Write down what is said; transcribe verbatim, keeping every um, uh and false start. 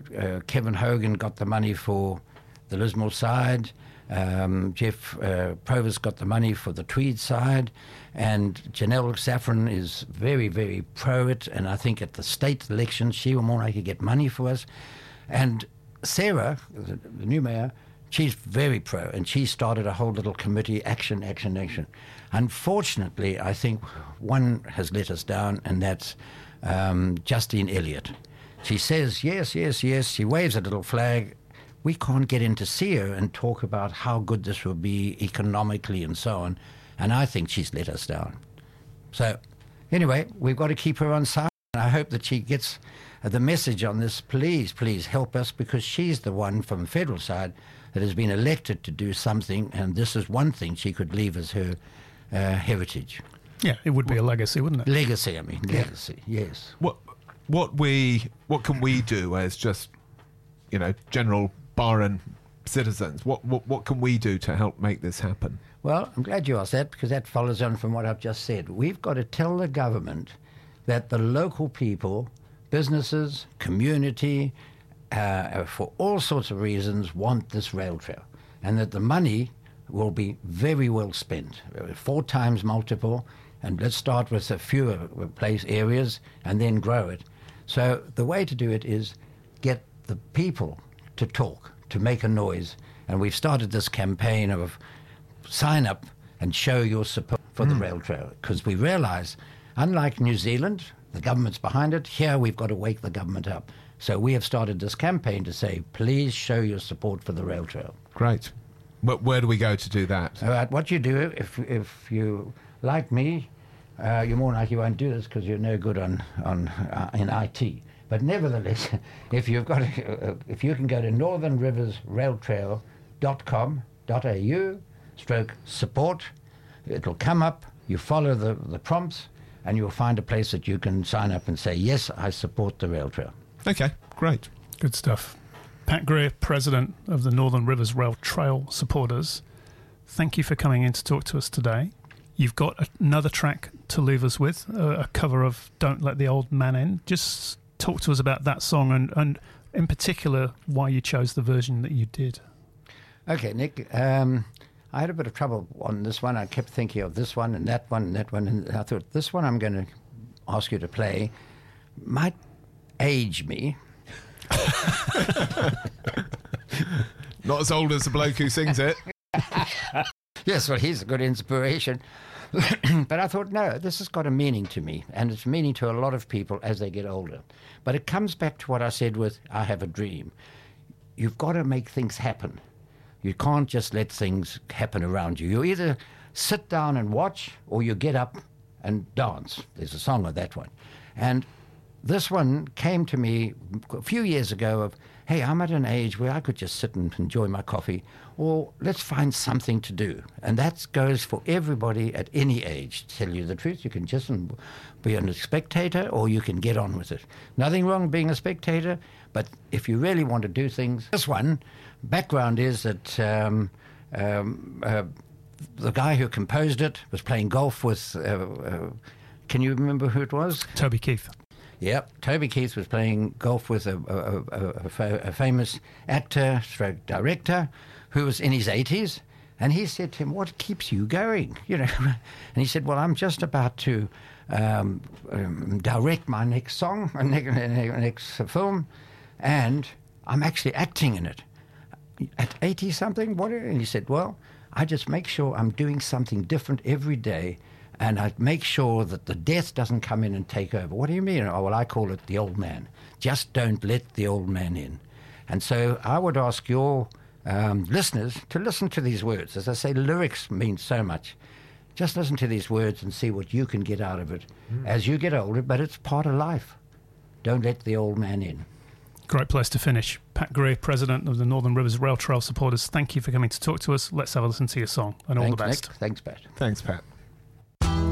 uh, Kevin Hogan got the money for the Lismore side. Um, Jeff uh, Provost got the money for the Tweed side, and Janelle Saffron is very, very pro it, and I think at the state election she will more likely get money for us. And Sarah, the, the new mayor, she's very pro, and she started a whole little committee, action, action, action. Unfortunately, I think one has let us down, and that's um, Justine Elliott. She says, yes, yes, yes, she waves a little flag. We can't get in to see her and talk about how good this will be economically and so on. And I think she's let us down. So, anyway, we've got to keep her on side. I hope that she gets uh, the message on this. Please, please help us, because she's the one from the federal side that has been elected to do something, and this is one thing she could leave as her uh, heritage. Yeah, it would be a legacy, wouldn't it? Legacy, I mean, legacy, yeah. Yes. What, what we, what can we do as just, you know, general Barron citizens? What, what what can we do to help make this happen? Well, I'm glad you asked that, because that follows on from what I've just said. We've got to tell the government that the local people, businesses, community, uh, for all sorts of reasons, want this rail trail, and that the money will be very well spent, four times multiple, and let's start with a few place areas and then grow it. So the way to do it is get the people to talk, to make a noise. And we've started this campaign of sign up and show your support for mm. the rail trail, because we realise, unlike New Zealand, the government's behind it. Here we've got to wake the government up. So we have started this campaign to say, please show your support for the rail trail. Great. But where do we go to do that? All right, what you do, if if you, like me, uh, you're more likely won't do this because you're no good on, on uh, in I T. But nevertheless, if you've got, uh, if you can go to northern rivers rail trail dot com dot a u stroke support, it'll come up. You follow the, the prompts, and you'll find a place that you can sign up and say, yes, I support the rail trail. Okay, great, good stuff. Pat Greer, president of the Northern Rivers Rail Trail supporters, thank you for coming in to talk to us today. You've got another track to leave us with, a, a cover of "Don't Let the Old Man In." Just talk to us about that song, and, and in particular why you chose the version that you did. Okay, Nick, um, I had a bit of trouble on this one. I kept thinking of this one and that one and that one, and I thought this one I'm going to ask you to play might age me. Not as old as the bloke who sings it. Yes, well, he's a good inspiration. But I thought, no, this has got a meaning to me, and it's meaning to a lot of people as they get older. But it comes back to what I said with I Have a Dream. You've got to make things happen. You can't just let things happen around you. You either sit down and watch, or you get up and dance. There's a song of that one. And this one came to me a few years ago of, hey, I'm at an age where I could just sit and enjoy my coffee, or let's find something to do. And that goes for everybody at any age. To tell you the truth, you can just be a spectator, or you can get on with it. Nothing wrong being a spectator, but if you really want to do things, this one, background is that um, um, uh, the guy who composed it was playing golf with, uh, uh, can you remember who it was? Toby Keith. Yep, Toby Keith was playing golf with a, a, a, a, fa- a famous actor, stroke director, who was in his eighties, and he said to him, "What keeps you going?" You know, and he said, "Well, I'm just about to um, um, direct my next song, my next, next film, and I'm actually acting in it at eighty something." What? And he said, "Well, I just make sure I'm doing something different every day." And I make sure that the death doesn't come in and take over. What do you mean? Oh, well, I call it the old man. Just don't let the old man in. And so I would ask your um, listeners to listen to these words. As I say, lyrics mean so much. Just listen to these words and see what you can get out of it mm. as you get older, but it's part of life. Don't let the old man in. Great place to finish. Pat Greer, president of the Northern Rivers Rail Trail supporters, thank you for coming to talk to us. Let's have a listen to your song, and all Thanks, the best. Nick. Thanks, Pat. Thanks, Pat.